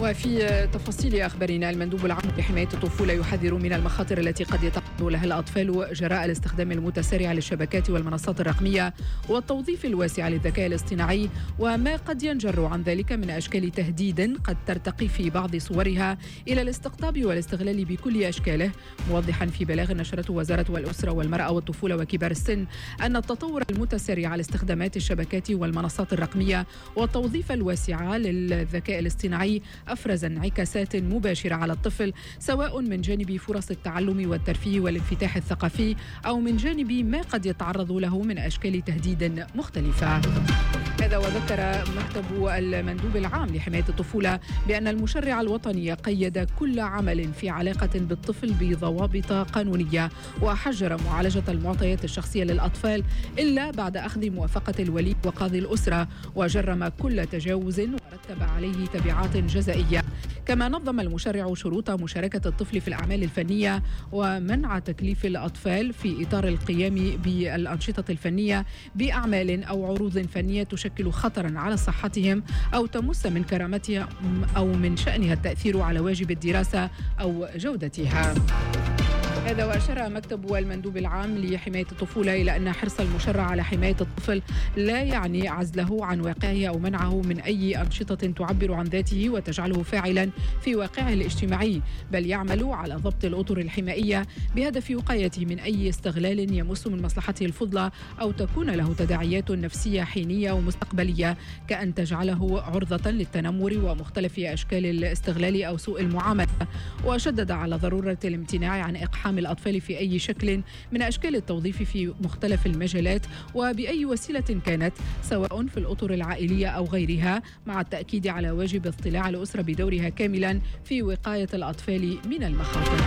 وفي تفاصيل أخبارنا، المندوب العام لحماية الطفولة يحذر من المخاطر التي قد يتعرض لها الأطفال جراء الاستخدام المتسارع للشبكات والمنصات الرقمية والتوظيف الواسع للذكاء الاصطناعي، وما قد ينجر عن ذلك من أشكال تهديد قد ترتقي في بعض صورها إلى الاستقطاب والاستغلال بكل أشكاله، موضحا في بلاغ نشرته وزارة الأسرة والمرأة والطفولة وكبار السن أن التطور المتسارع لاستخدامات الشبكات والمنصات الرقمية والتوظيف الواسع للذكاء الاصطناعي أفرز انعكاسات مباشرة على الطفل، سواء من جانب فرص التعلم والترفيه والانفتاح الثقافي أو من جانب ما قد يتعرض له من أشكال تهديد مختلفة. هذا وذكر مكتب المندوب العام لحماية الطفولة بأن المشرع الوطني قيد كل عمل في علاقة بالطفل بضوابط قانونية، وحجر معالجة المعطيات الشخصية للأطفال إلا بعد أخذ موافقة الولي وقاضي الأسرة، وجرم كل تجاوز ورتب عليه تبعات جزائية. كما نظم المشرع شروط مشاركة الطفل في الأعمال الفنية ومنع تكليف الأطفال في إطار القيام بالأنشطة الفنية بأعمال أو عروض فنية تشكل خطرا على صحتهم أو تمس من كرامتهم أو من شأنها التأثير على واجب الدراسة أو جودتها. هذا وأشار مكتب المندوب العام لحماية الطفولة إلى أن حرص المشرع على حماية الطفل لا يعني عزله عن واقعه أو منعه من أي أنشطة تعبر عن ذاته وتجعله فاعلا في واقعه الاجتماعي، بل يعمل على ضبط الأطر الحمائية بهدف وقايته من أي استغلال يمس من مصلحته الفضلى أو تكون له تداعيات نفسية حينية ومستقبلية، كأن تجعله عرضة للتنمر ومختلف أشكال الاستغلال أو سوء المعاملة. وشدد على ضرورة الامتناع عن إقحام الأطفال في أي شكل من أشكال التوظيف في مختلف المجالات وبأي وسيلة كانت، سواء في الأطر العائلية أو غيرها، مع التأكيد على واجب اطلاع الأسرة بدورها كاملا في وقاية الأطفال من المخاطر.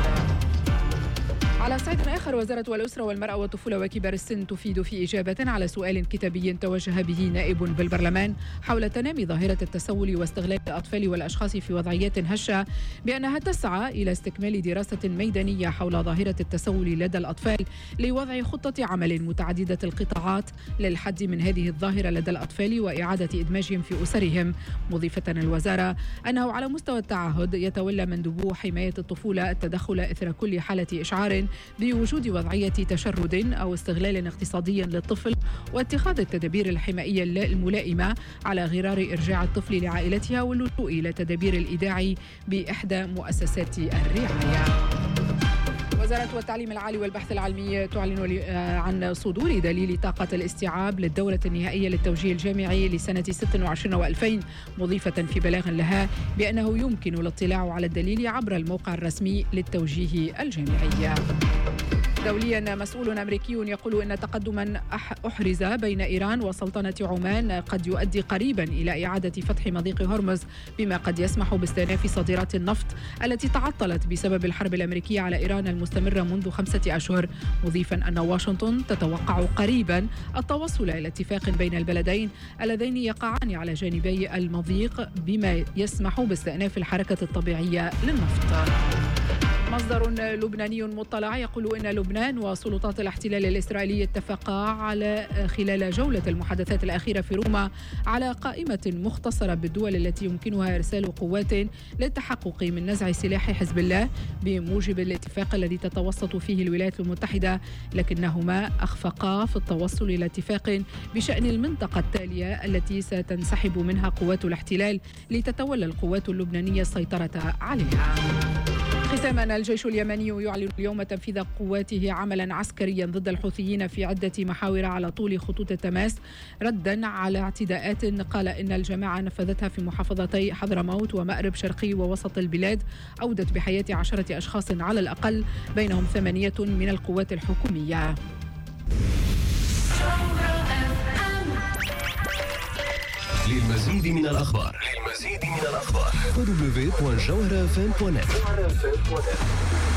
على صعيد آخر، وزارة الأسرة والمرأة والطفولة وكبار السن تفيد في إجابة على سؤال كتابي توجه به نائب بالبرلمان حول تنامي ظاهرة التسول واستغلال الأطفال والأشخاص في وضعيات هشة بأنها تسعى إلى استكمال دراسة ميدانية حول ظاهرة التسول لدى الأطفال لوضع خطة عمل متعددة القطاعات للحد من هذه الظاهرة لدى الأطفال وإعادة إدماجهم في أسرهم، مضيفة الوزارة أنه على مستوى التعهد يتولى مندوبو حماية الطفولة التدخل إثر كل حالة إشعار بوجود وضعية تشرد أو استغلال اقتصادي للطفل واتخاذ التدابير الحمائية الملائمة على غرار إرجاع الطفل لعائلتها واللجوء إلى تدابير الإيداع بإحدى مؤسسات الرعاية. وزارة التعليم العالي والبحث العلمي تعلن عن صدور دليل طاقة الاستيعاب للدورة النهائية للتوجيه الجامعي لسنة 26 و2000، مضيفة في بلاغ لها بأنه يمكن الاطلاع على الدليل عبر الموقع الرسمي للتوجيه الجامعي. دوليا، مسؤول أمريكي يقول أن تقدما أحرز بين إيران وسلطنة عمان قد يؤدي قريبا إلى إعادة فتح مضيق هرمز، بما قد يسمح باستئناف صادرات النفط التي تعطلت بسبب الحرب الأمريكية على إيران المستمرة منذ 5 أشهر، مضيفا أن واشنطن تتوقع قريبا التوصل إلى اتفاق بين البلدين اللذين يقعان على جانبي المضيق بما يسمح باستئناف الحركة الطبيعية للنفط. مصدر لبناني مطلع يقول إن لبنان وسلطات الاحتلال الإسرائيلي اتفقا على خلال جولة المحادثات الأخيرة في روما على قائمة مختصرة بالدول التي يمكنها إرسال قوات للتحقق من نزع سلاح حزب الله بموجب الاتفاق الذي تتوسط فيه الولايات المتحدة، لكنهما أخفقا في التوصل إلى اتفاق بشأن المنطقة التالية التي ستنسحب منها قوات الاحتلال لتتولى القوات اللبنانية السيطرة عليها. ختاما، الجيش اليمني يعلن اليوم تنفيذ قواته عملا عسكريا ضد الحوثيين في عدة محاور على طول خطوط التماس، ردا على اعتداءات قال إن الجماعة نفذتها في محافظتي حضرموت ومأرب شرقي ووسط البلاد، أودت بحياة 10 أشخاص على الأقل، بينهم 8 من القوات الحكومية. للمزيد من الأخبار www.jawharafm.net